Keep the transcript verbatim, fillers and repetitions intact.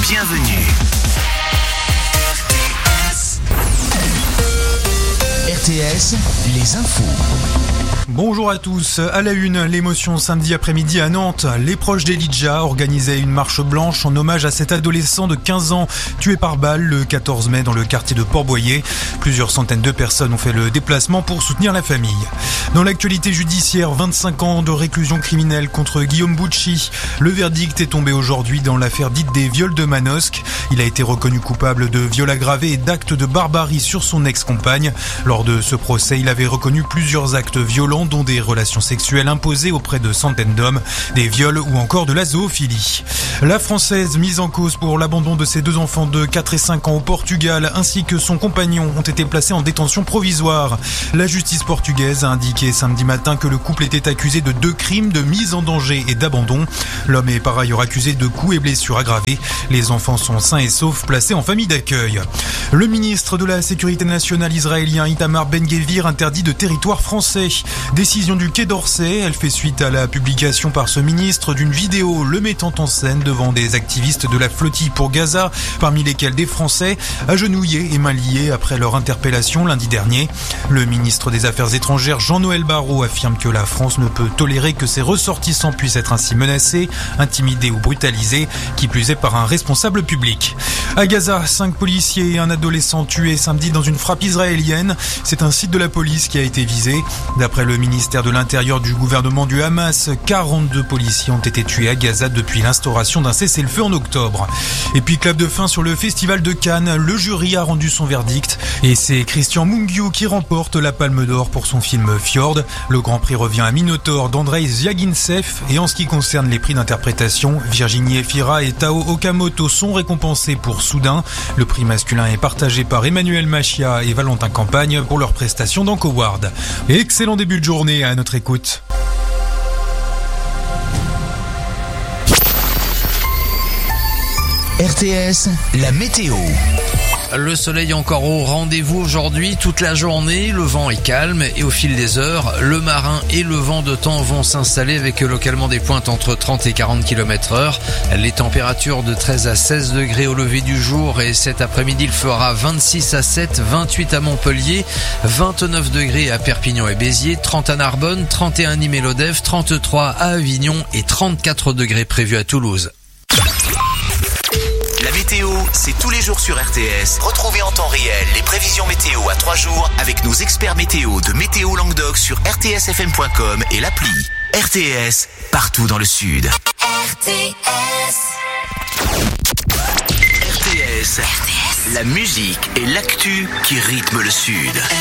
bienvenue. R T S, les infos. Bonjour à tous. À la une, l'émotion samedi après-midi à Nantes. Les proches d'Elijah organisaient une marche blanche en hommage à cet adolescent de quinze ans tué par balle le quatorze mai dans le quartier de Port-Boyer. Plusieurs centaines de personnes ont fait le déplacement pour soutenir la famille. Dans l'actualité judiciaire, vingt-cinq ans de réclusion criminelle contre Guillaume Bucci. Le verdict est tombé aujourd'hui dans l'affaire dite des viols de Manosque. Il a été reconnu coupable de viol aggravé et d'actes de barbarie sur son ex-compagne. Lors de ce procès, il avait reconnu plusieurs actes violents dont des relations sexuelles imposées auprès de centaines d'hommes, des viols ou encore de la zoophilie. La Française mise en cause pour l'abandon de ses deux enfants de quatre et cinq ans au Portugal ainsi que son compagnon ont été placés en détention provisoire. La justice portugaise a indiqué samedi matin que le couple était accusé de deux crimes de mise en danger et d'abandon. L'homme est par ailleurs accusé de coups et blessures aggravées. Les enfants sont sains et saufs placés en famille d'accueil. Le ministre de la Sécurité nationale israélien Itamar Ben-Gvir interdit de territoire français. Décision du Quai d'Orsay, elle fait suite à la publication par ce ministre d'une vidéo le mettant en scène devant des activistes de la flottille pour Gaza, parmi lesquels des Français, agenouillés et mains liés après leur interpellation lundi dernier. Le ministre des Affaires étrangères Jean-Noël Barrot affirme que la France ne peut tolérer que ses ressortissants puissent être ainsi menacés, intimidés ou brutalisés, qui plus est par un responsable public. À Gaza, cinq policiers et un adolescent tués samedi dans une frappe israélienne. C'est un site de la police qui a été visé. D'après le ministère de l'Intérieur du gouvernement du Hamas, quarante-deux policiers ont été tués à Gaza depuis l'instauration d'un cessez-le-feu en octobre. Et puis clap de fin sur le festival de Cannes, le jury a rendu son verdict et c'est Christian Mungiu qui remporte la Palme d'Or pour son film Fjord. Le grand prix revient à Minotaur d'Andrei Zviagintsev et en ce qui concerne les prix d'interprétation, Virginie Efira et Tao Okamoto sont récompensés pour Soudain. Le prix masculin est partagé par Emmanuel Machia et Valentin Campagne pour leur prestation dans Coward. Excellent début de journée à notre écoute. R T S, la météo. Le soleil encore au rendez-vous aujourd'hui toute la journée, le vent est calme et au fil des heures, le marin et le vent de temps vont s'installer avec localement des pointes entre trente et quarante kilomètres heure. Les températures de treize à seize degrés au lever du jour et cet après-midi il fera vingt-six à sept, vingt-huit à Montpellier, vingt-neuf degrés à Perpignan et Béziers, trente à Narbonne, trente et un à Nîmes et Lodève, trente-trois à Avignon et trente-quatre degrés prévus à Toulouse. La météo, c'est tous les jours sur R T S. Retrouvez en temps réel les prévisions météo à trois jours avec nos experts météo de Météo Languedoc sur r t s f m point com et l'appli. R T S, partout dans le Sud. R T S. R T S. R T S. La musique et l'actu qui rythment le Sud.